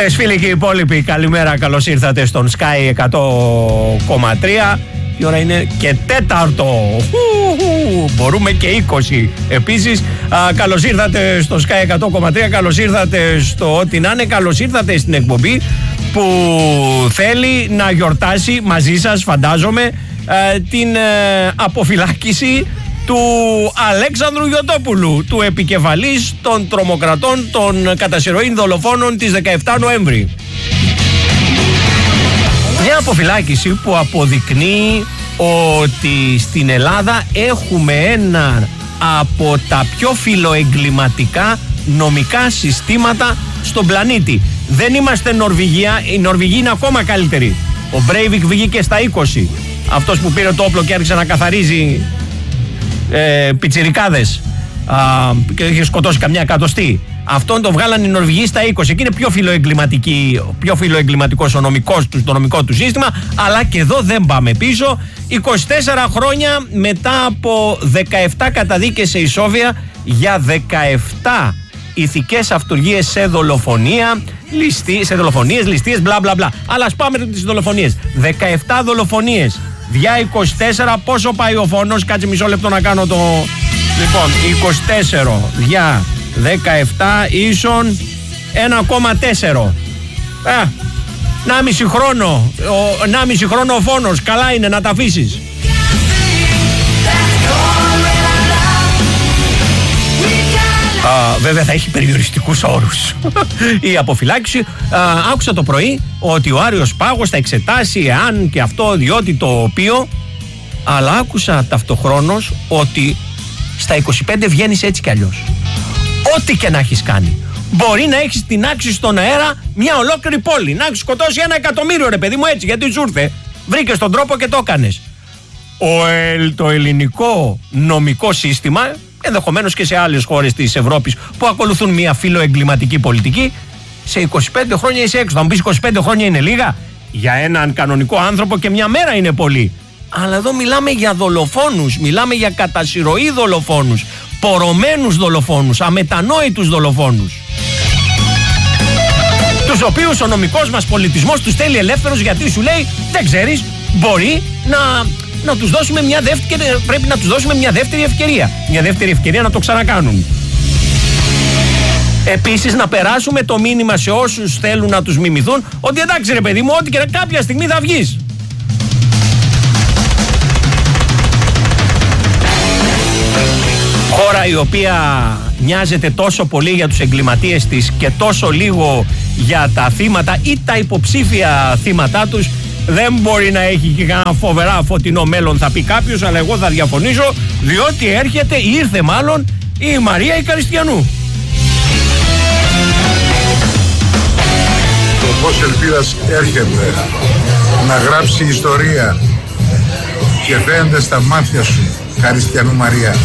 Φίλες, φίλοι και οι υπόλοιποι, καλημέρα, καλώς ήρθατε στον Sky 100,3. Η ώρα είναι και 4. Μπορούμε και 20. Επίσης, καλώς ήρθατε στο Sky 100,3. Καλώς ήρθατε στο ό,τι να είναι. Καλώς ήρθατε στην εκπομπή που θέλει να γιορτάσει μαζί σας, φαντάζομαι, την αποφυλάκηση του Αλέξανδρου Γιωτόπουλου, του επικεφαλής των τρομοκρατών, των κατασυρωήν δολοφόνων της 17 Νοέμβρη. Μια αποφυλάκηση που αποδεικνύει ότι στην Ελλάδα έχουμε ένα από τα πιο φιλοεγκληματικά νομικά συστήματα στον πλανήτη. Δεν είμαστε Νορβηγία, η Νορβηγία είναι ακόμα καλύτερη. Ο Μπρέιβικ βγήκε στα 20. Αυτός που πήρε το όπλο και άρχισε να καθαρίζει πιτσιρικάδες και είχε σκοτώσει καμιά εκατοστή. Αυτόν τον βγάλαν οι Νορβηγοί στα 20 και είναι πιο φιλοεγκληματικός το νομικό του σύστημα, αλλά και εδώ δεν πάμε πίσω. 24 χρόνια μετά από 17 καταδίκες σε ισόβια για 17 ηθικές αυτουργίες σε δολοφονία, σε δολοφονίες, ληστείες, μπλα μπλα μπλα. Αλλά ας πάμε τις δολοφονίες. 17 δολοφονίες δια 24, πόσο πάει ο φόνος? Κάτσε μισό λεπτό να κάνω το... Λοιπόν, 24 δια 17 ίσον 1,4. 1,5 χρόνο. 1,5 χρόνο ο φόνος. Καλά είναι να τα αφήσεις. Βέβαια θα έχει περιοριστικούς όρους η αποφυλάκηση. Άκουσα το πρωί ότι ο Άριος Πάγος θα εξετάσει εάν και αυτό διότι το οποίο, αλλά άκουσα ταυτοχρόνως ότι στα 25 βγαίνεις έτσι κι αλλιώς. Ό,τι και να έχεις κάνει. Μπορεί να έχεις τινάξει στον αέρα μια ολόκληρη πόλη, να έχεις σκοτώσει 1 εκατομμύριο, ρε παιδί μου, έτσι, γιατί σου ήρθε. Βρήκες τον τρόπο και το έκανες. Το ελληνικό νομικό σύστημα, ενδεχομένως και σε άλλες χώρες της Ευρώπης που ακολουθούν μια φιλοεγκληματική πολιτική, σε 25 χρόνια είσαι έξω. Θα μου πεις 25 χρόνια είναι λίγα? Για έναν κανονικό άνθρωπο και μια μέρα είναι πολύ. Αλλά εδώ μιλάμε για δολοφόνους, μιλάμε για κατασυρωή δολοφόνους, πορωμένους δολοφόνους, αμετανόητους δολοφόνους, τους οποίους ο νομικός μας πολιτισμός τους θέλει ελεύθερους, γιατί σου λέει δεν ξέρεις, μπορεί να τους δώσουμε μια δεύτερη, πρέπει να τους δώσουμε μια δεύτερη ευκαιρία. Μια δεύτερη ευκαιρία να το ξανακάνουν. Επίσης να περάσουμε το μήνυμα σε όσους θέλουν να τους μιμηθούν ότι εντάξει ρε παιδί μου, ότι και κάποια στιγμή θα βγεις. Χώρα η οποία νοιάζεται τόσο πολύ για τους εγκληματίες της και τόσο λίγο για τα θύματα ή τα υποψήφια θύματά τους, δεν μπορεί να έχει και κανένα φοβερά φωτεινό μέλλον, θα πει κάποιος, αλλά εγώ θα διαφωνήσω, διότι ήρθε μάλλον η Μαρία η Καριστιανού. Το φως ελπίδας έρχεται να γράψει ιστορία και φαίνεται στα μάτια σου, Καριστιανού Μαρία.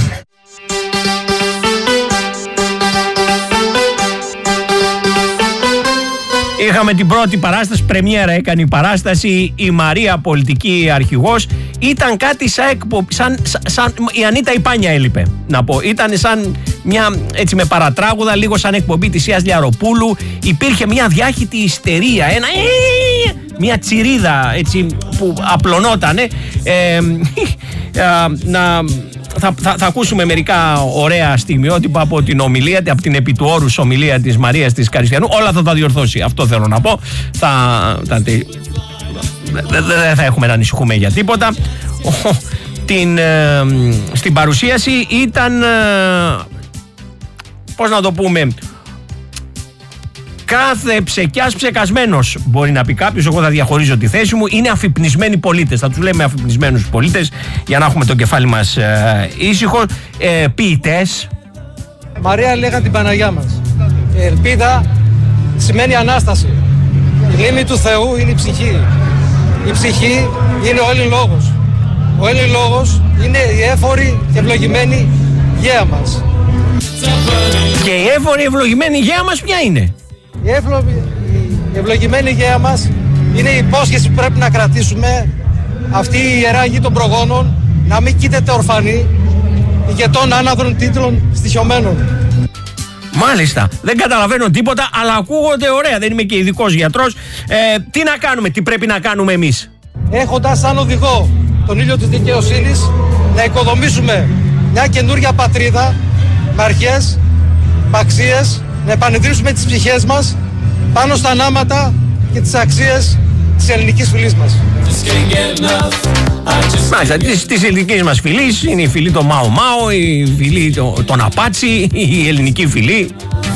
Είχαμε την πρώτη παράσταση, πρεμιέρα έκανε η παράσταση η Μαρία πολιτική αρχηγός. Ήταν κάτι σαν η Ανίτα η Πάνια έλειπε, να πω. Ήταν σαν μια, έτσι με παρατράγουδα, λίγο σαν εκπομπή της Ιας Λιαροπούλου. Υπήρχε μια διάχυτη ιστερία, μια τσιρίδα έτσι που απλωνότανε. Θα ακούσουμε μερικά ωραία στιγμιότυπα από την ομιλία, από την επί του όρους ομιλία της Μαρίας της Καριστιανού. Όλα θα τα διορθώσει, αυτό θέλω να πω. Δεν θα έχουμε να ανησυχούμε για τίποτα. Στην παρουσίαση ήταν, πώς να το πούμε, κάθε ψεκιάς ψεκασμένος, μπορεί να πει κάποιος. Εγώ θα διαχωρίζω τη θέση μου. Είναι αφυπνισμένοι πολίτες. Θα τους λέμε αφυπνισμένους πολίτες για να έχουμε το κεφάλι μας ήσυχο. Ποιητές. Μαρία λέγαν την Παναγιά μας. Ελπίδα σημαίνει Ανάσταση. Η λίμνη του Θεού είναι η ψυχή. Η ψυχή είναι ο Έλλην λόγος. Ο Έλλην λόγος είναι η έφορη και ευλογημένη γέα μας. Και η έφορη ευλογημένη γέα μας ποια είναι? Η ευλογημένη γέα μας είναι η υπόσχεση που πρέπει να κρατήσουμε, αυτή η ιερά γη των προγόνων, να μην κοίταται ορφανή ηγετών άναδρων τίτλων στοιχειωμένων. Μάλιστα. Δεν καταλαβαίνω τίποτα, αλλά ακούγονται ωραία. Δεν είμαι και ειδικός γιατρός. Τι να κάνουμε, τι πρέπει να κάνουμε εμείς? Έχοντας σαν οδηγό τον ήλιο της δικαιοσύνης, να οικοδομήσουμε μια καινούργια πατρίδα με αρχές, με αξίες, να επανειδρύσουμε τις ψυχές μας πάνω στα ανάματα και τις αξίες της ελληνικής φυλής μας. Μάλιστα, της ελληνικής μας φυλής είναι η φυλή των Μάο Μάο, η φυλή των Απάτσι, η ελληνική φυλή.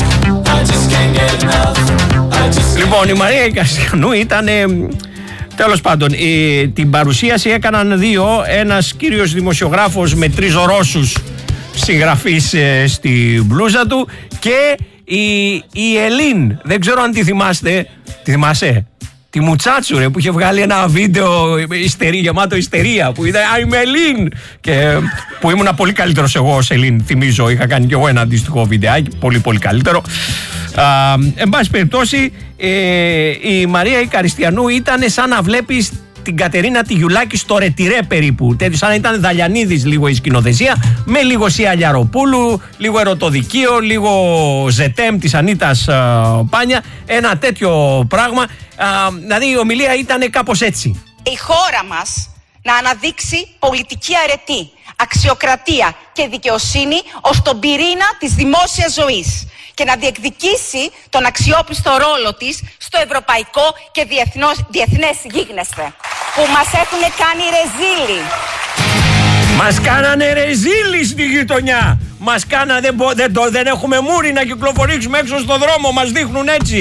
Λοιπόν, η Μαρία Καριστιανού ήταν... Τέλος πάντων, την παρουσίαση έκαναν δύο. Ένας κύριος δημοσιογράφος με 3 Ρώσους συγγραφείς στη μπλούζα του και η Ελίν. Δεν ξέρω αν τη θυμάστε. Τη θυμάσαι? Τη Μουτσάτσου, ρε, που είχε βγάλει ένα βίντεο γεμάτο ιστερία, που ήταν I'm Ελίν, και που ήμουν πολύ καλύτερος εγώ ως Ελίν, θυμίζω. Είχα κάνει και εγώ ένα αντίστοιχο βιντεάκι, πολύ πολύ καλύτερο. Εν πάση περιπτώσει, η Μαρία η Καριστιανού ήταν σαν να βλέπεις την Κατερίνα τη Γιουλάκη στο ρετυρέ περίπου. Τέτοιο, σαν να ήταν Δαλιανίδης λίγο η σκηνοθεσία, με λίγο Σία Λιαροπούλου, λίγο ερωτοδικείο, λίγο Ζετέμ της Ανίτας Πάνια. Ένα τέτοιο πράγμα. Δηλαδή η ομιλία ήταν κάπως έτσι. Η χώρα μας να αναδείξει πολιτική αρετή, αξιοκρατία και δικαιοσύνη ως τον πυρήνα της δημόσιας ζωής και να διεκδικήσει τον αξιόπιστο ρόλο της στο ευρωπαϊκό και διεθνές γίγνεσθε που μας έχουν κάνει ρεζίλι. Μας κάνανε ρεζίλι στη γειτονιά. Μας κάνανε, δεν έχουμε μούρι να κυκλοφορήσουμε έξω στον δρόμο, μας δείχνουν έτσι.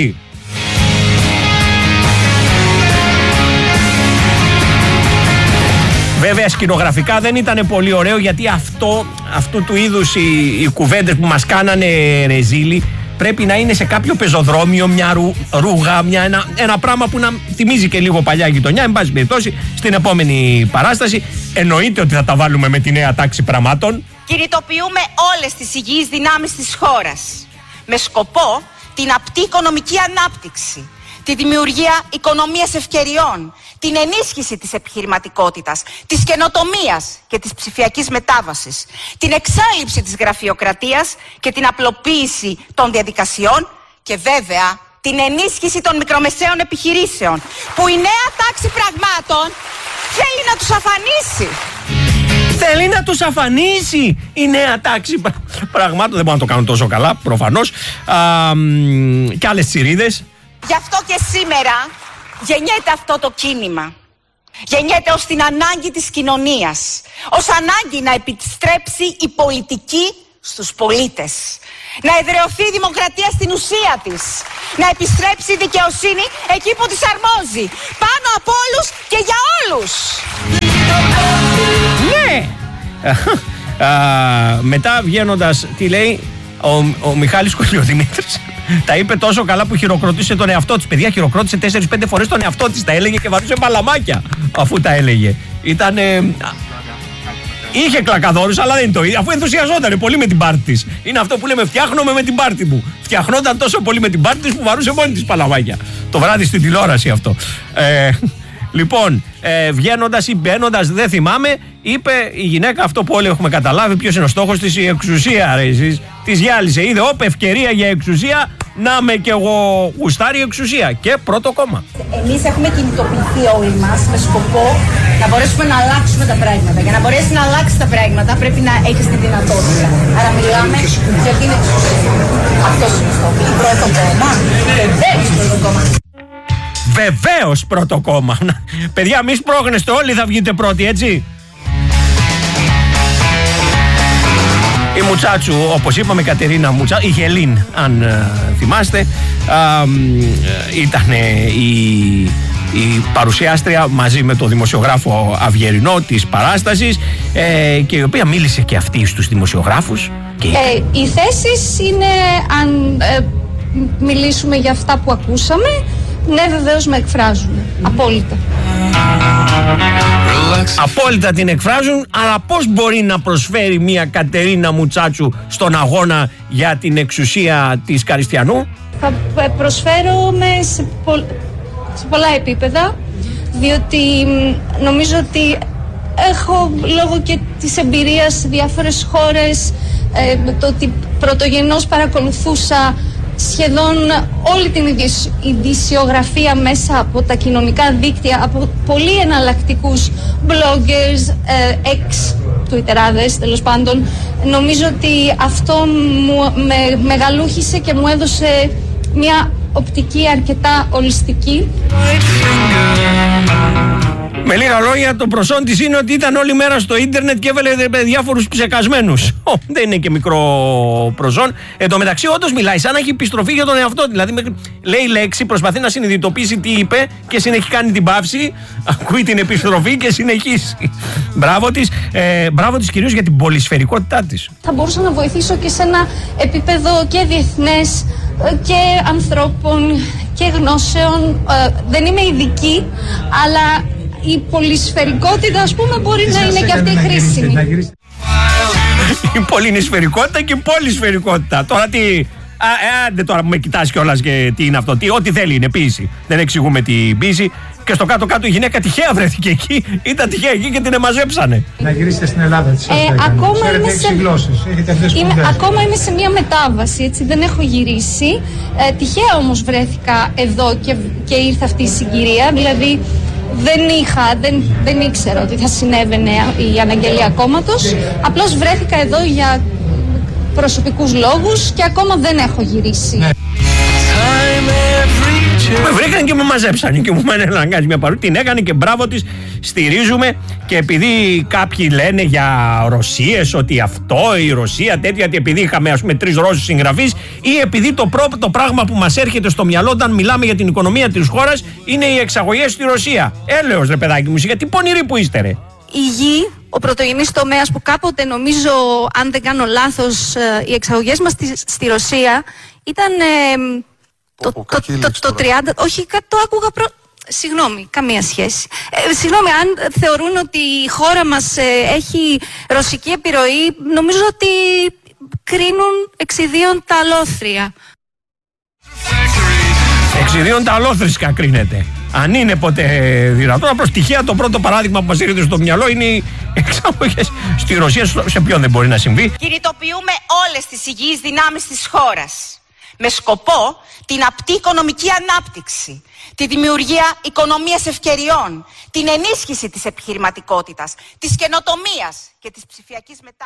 Βέβαια σκηνογραφικά δεν ήταν πολύ ωραίο, γιατί αυτού του είδους οι κουβέντες που μας κάνανε ρεζίλι πρέπει να είναι σε κάποιο πεζοδρόμιο, μια ρούγα, ένα πράγμα που να θυμίζει και λίγο παλιά γειτονιά. Εν πάση περιπτώσει, στην επόμενη παράσταση εννοείται ότι θα τα βάλουμε με τη νέα τάξη πραγμάτων. Κινητοποιούμε όλες τις υγιείς δυνάμεις της χώρας με σκοπό την απτή οικονομική ανάπτυξη, τη δημιουργία οικονομίας ευκαιριών, την ενίσχυση της επιχειρηματικότητας, της καινοτομίας και της ψηφιακής μετάβασης, την εξάλειψη της γραφειοκρατίας και την απλοποίηση των διαδικασιών και βέβαια την ενίσχυση των μικρομεσαίων επιχειρήσεων, που η νέα τάξη πραγμάτων θέλει να τους αφανίσει. Θέλει να τους αφανίσει η νέα τάξη πραγμάτων. Δεν μπορώ να το κάνω τόσο καλά, προφανώς. Και άλλες τσιρίδες. Γι' αυτό και σήμερα γεννιέται αυτό το κίνημα. Γεννιέται ως την ανάγκη της κοινωνίας, ως ανάγκη να επιστρέψει η πολιτική στους πολίτες, να εδραιωθεί η δημοκρατία στην ουσία της, να επιστρέψει η δικαιοσύνη εκεί που της αρμόζει, πάνω από όλους και για όλους. Ναι! Μετά βγαίνοντας, τι λέει ο Μιχάλης Κολιοδημήτρης, τα είπε τόσο καλά που χειροκροτήσε τον εαυτό της. Παιδιά, χειροκρότησε 4-5 φορές τον εαυτό της. Τα έλεγε και βαρούσε μπαλαμάκια αφού τα έλεγε. Είχε κλακαδόρους, αλλά δεν είναι το ίδιο. Αφού ενθουσιαζόταν πολύ με την πάρτη της. Είναι αυτό που λέμε, φτιάχνομαι με την πάρτη μου. Φτιαχνόταν τόσο πολύ με την πάρτη της που βαρούσε μόνη της παλαμάκια. Το βράδυ στην τηλεόραση αυτό. Λοιπόν, βγαίνοντας ή μπαίνοντας, δεν θυμάμαι, είπε η γυναίκα αυτό που όλοι έχουμε καταλάβει. Ποιος είναι ο στόχος της? Η εξουσία, ρε εσείς. Της γυάλισε. Είδε, ευκαιρία για εξουσία. Να με κι εγώ γουστάρει εξουσία. Και πρώτο κόμμα. Εμείς έχουμε κινητοποιηθεί όλοι μας με σκοπό να μπορέσουμε να αλλάξουμε τα πράγματα. Για να μπορέσει να αλλάξει τα πράγματα πρέπει να έχεις τη δυνατότητα. Άρα μιλάμε για την εξουσία. Αυτός είναι ο στόχος. Πρώτο κόμμα. Βεβαίως πρώτο κόμμα. Βεβαίως πρώτο κόμμα. Παιδιά, μη σπρώχνεστε, όλοι θα βγείτε πρώτοι, έτσι. Η Μουτσάτσου, όπως είπαμε, Κατερίνα Μουτσάτσου, η Γελίν, αν θυμάστε, ήταν η παρουσιάστρια μαζί με τον δημοσιογράφο Αυγερινό της παράστασης, και η οποία μίλησε και αυτή στους δημοσιογράφους. Και οι θέσεις είναι, αν μιλήσουμε για αυτά που ακούσαμε, ναι, βεβαίως με εκφράζουν. Απόλυτα. Απόλυτα την εκφράζουν, αλλά πώς μπορεί να προσφέρει μια Κατερίνα Μουτσάτσου στον αγώνα για την εξουσία της Καριστιανού? Θα προσφέρομαι σε πολλά επίπεδα, διότι νομίζω ότι έχω, λόγω και της εμπειρίας σε διάφορες χώρες, το ότι πρωτογενώς παρακολουθούσα σχεδόν όλη την ειδησιογραφία μέσα από τα κοινωνικά δίκτυα, από πολύ εναλλακτικούς bloggers, ex-τουιτεράδες τέλος πάντων. Νομίζω ότι αυτό με μεγαλούχησε και μου έδωσε μια οπτική αρκετά ολιστική. Με λίγα λόγια, το προσόν της είναι ότι ήταν όλη μέρα στο ίντερνετ και έβαλε διάφορους ψεκασμένους. Δεν είναι και μικρό προσόν. Εν τω μεταξύ, όντως μιλάει σαν να έχει επιστροφή για τον εαυτό. Δηλαδή, λέει λέξη, προσπαθεί να συνειδητοποιήσει τι είπε και συνεχίζει κάνει την παύση. Ακούει την επιστροφή και συνεχίζει. Μπράβο της. Μπράβο της κυρίως για την πολυσφαιρικότητά της. Θα μπορούσα να βοηθήσω και σε ένα επίπεδο και διεθνές και ανθρώπων και γνώσεων. Δεν είμαι ειδική, αλλά η πολυσφαιρικότητα, ας πούμε, μπορεί να είναι και αυτή χρήσιμη. Η πολυνησφαιρικότητα και η πολυσφαιρικότητα. Τώρα τι. Άντε τώρα που με κοιτάς κιόλας και τι είναι αυτό. Ό,τι θέλει είναι ποίηση. Δεν εξηγούμε την ποίηση. Και στο κάτω-κάτω η γυναίκα τυχαία βρέθηκε εκεί. Ήταν τυχαία εκεί και την μαζέψανε. Να γυρίσετε στην Ελλάδα, ακόμα είμαι σε μια μετάβαση, έτσι, δεν έχω γυρίσει. Τυχαία όμως βρέθηκα εδώ και ήρθε αυτή η συγκυρία. Δηλαδή δεν ήξερα ότι θα συνέβαινε η αναγγελία κόμματος. Απλώς βρέθηκα εδώ για προσωπικούς λόγους και ακόμα δεν έχω γυρίσει. Με βρήκαν και με μαζέψανε και μου μένει να κάνει μια παρούτη. Την έκανε και μπράβο της, στηρίζουμε. Και επειδή κάποιοι λένε για Ρωσίες ότι αυτό, η Ρωσία τέτοια, ότι επειδή είχαμε ας πούμε 3 Ρώσους συγγραφείς, ή επειδή το πρώτο πράγμα που μας έρχεται στο μυαλό όταν μιλάμε για την οικονομία της χώρας είναι οι εξαγωγές στη Ρωσία. Έλεος ρε παιδάκι μου, γιατί πονηροί που είστε ρε. Η γη, ο πρωτογενής τομέας που κάποτε, νομίζω, αν δεν κάνω λάθος, οι εξαγωγές μας στη Ρωσία ήταν το 30, όχι, το άκουγα συγγνώμη, καμία σχέση. Συγγνώμη, αν θεωρούν ότι η χώρα μας έχει ρωσική επιρροή, νομίζω ότι κρίνουν εξιδίων τα αλόθρια. Εξιδίων τα αλόθρισκα κρίνεται. Αν είναι ποτέ δυνατόν. Απλώς τυχαία το πρώτο παράδειγμα που μας έρχεται στο μυαλό είναι οι εξαγωγές στη Ρωσία. Σε ποιον δεν μπορεί να συμβεί. Κινητοποιούμε όλες τις υγιείς δυνάμεις της χώρας με σκοπό την απτή οικονομική ανάπτυξη, τη δημιουργία οικονομίας ευκαιριών, την ενίσχυση της επιχειρηματικότητας, της καινοτομίας και της ψηφιακής μετάβασης.